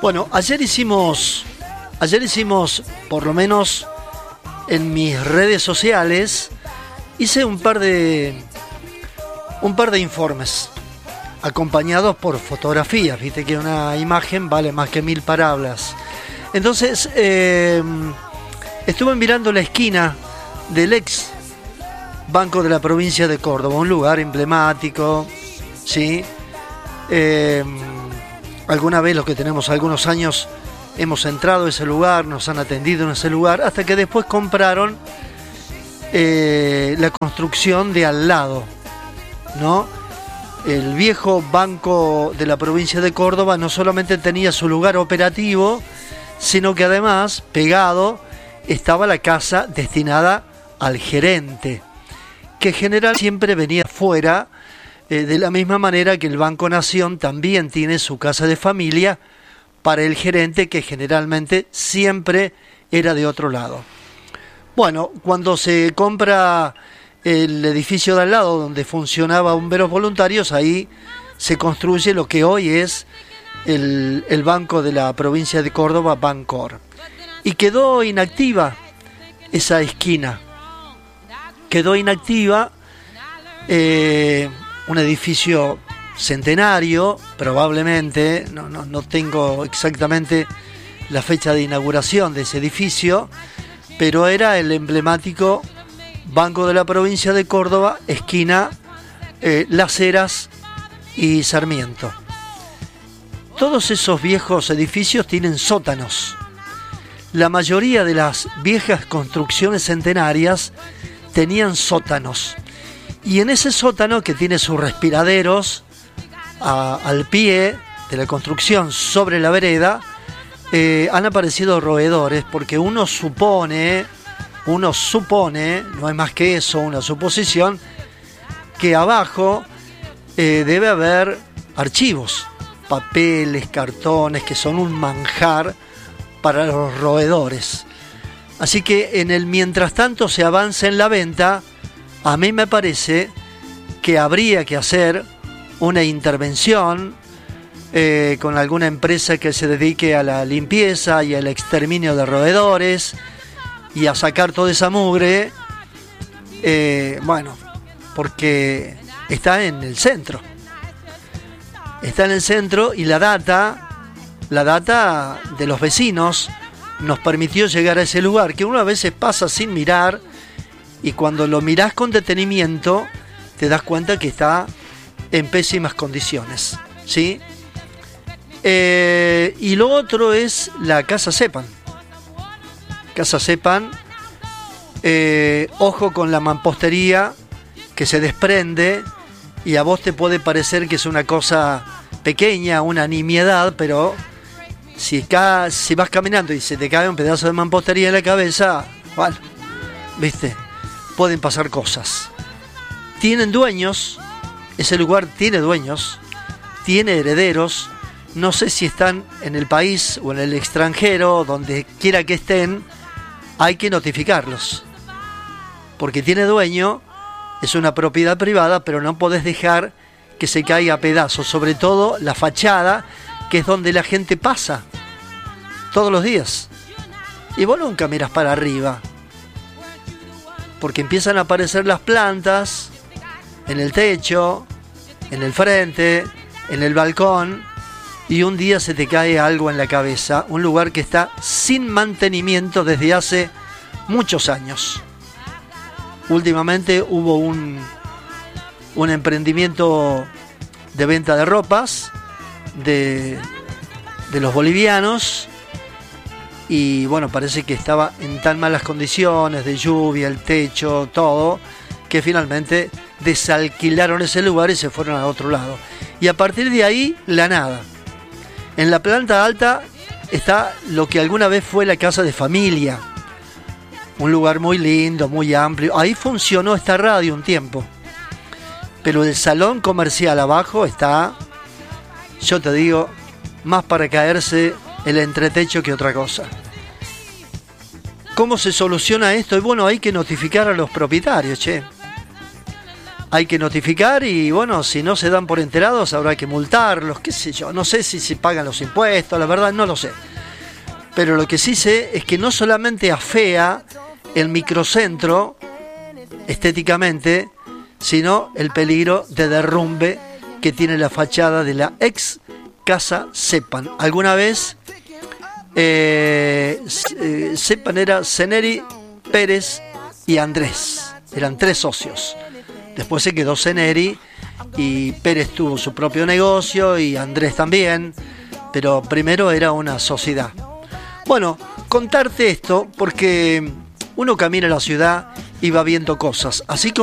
Bueno, ayer hicimos, por lo menos en mis redes sociales, hice un par de informes acompañados por fotografías. Viste que una imagen vale más que 1000 palabras. Entonces, estuve mirando la esquina del ex Banco de la Provincia de Córdoba, un lugar emblemático, ¿sí? Alguna vez, los que tenemos algunos años, hemos entrado a ese lugar, nos han atendido en ese lugar, hasta que después compraron la construcción de al lado, ¿no? El viejo Banco de la Provincia de Córdoba no solamente tenía su lugar operativo, sino que además, pegado, estaba la casa destinada al gerente, que en general siempre venía fuera, de la misma manera que el Banco Nación también tiene su casa de familia para el gerente, que generalmente siempre era de otro lado. Bueno, cuando se compra el edificio de al lado donde funcionaba Bomberos Voluntarios, ahí se construye lo que hoy es el Banco de la Provincia de Córdoba, Bancor. Y quedó inactiva esa esquina. Quedó inactiva, un edificio centenario, probablemente, no tengo exactamente la fecha de inauguración de ese edificio, pero era el emblemático Banco de la Provincia de Córdoba, esquina Las Heras y Sarmiento. Todos esos viejos edificios tienen sótanos. La mayoría de las viejas construcciones centenarias tenían sótanos. Y en ese sótano, que tiene sus respiraderos al pie de la construcción sobre la vereda, han aparecido roedores, porque uno supone, no es más que eso, una suposición, que abajo debe haber archivos, papeles, cartones, que son un manjar para los roedores. Así que en el mientras tanto se avanza en la venta, a mí me parece que habría que hacer una intervención con alguna empresa que se dedique a la limpieza y al exterminio de roedores y a sacar toda esa mugre, porque está en el centro. Está en el centro y la data de los vecinos nos permitió llegar a ese lugar, que uno a veces pasa sin mirar, y cuando lo mirás con detenimiento te das cuenta que está en pésimas condiciones, ¿sí? Y lo otro es la Casa Cepan. Casa Cepan, ojo con la mampostería que se desprende, y a vos te puede parecer que es una cosa pequeña, una nimiedad, pero si vas caminando y se te cae un pedazo de mampostería en la cabeza, bueno, ¿viste? Pueden pasar cosas. Tienen dueños, ese lugar tiene dueños, tiene herederos, no sé si están en el país o en el extranjero, donde quiera que estén, hay que notificarlos, porque tiene dueño, es una propiedad privada, pero no podés dejar que se caiga a pedazos, sobre todo la fachada, que es donde la gente pasa todos los días, y vos nunca mirás para arriba, porque empiezan a aparecer las plantas en el techo, en el frente, en el balcón, y un día se te cae algo en la cabeza. Un lugar que está sin mantenimiento desde hace muchos años. Últimamente hubo un emprendimiento de venta de ropas de los bolivianos, y bueno, parece que estaba en tan malas condiciones de lluvia, el techo, todo, que finalmente desalquilaron ese lugar y se fueron a otro lado. Y a partir de ahí, la nada. En la planta alta está lo que alguna vez fue la casa de familia, un lugar muy lindo, muy amplio. Ahí funcionó esta radio un tiempo, pero el salón comercial abajo está, yo te digo, más para caerse el entretecho que otra cosa. ¿Cómo se soluciona esto? Y bueno, hay que notificar a los propietarios, che. hay que notificar y bueno, si no se dan por enterados habrá que multarlos, qué sé yo, no sé si se pagan los impuestos, la verdad no lo sé. Pero lo que sí sé es que no solamente afea el microcentro estéticamente, sino el peligro de derrumbe que tiene la fachada de la ex Casa Cepan. Alguna vez Cepan era Ceneri, Pérez y Andrés, eran 3 socios. Después se quedó Ceneri y Pérez tuvo su propio negocio y Andrés también, pero primero era una sociedad. Bueno, contarte esto porque uno camina en la ciudad y va viendo cosas, así como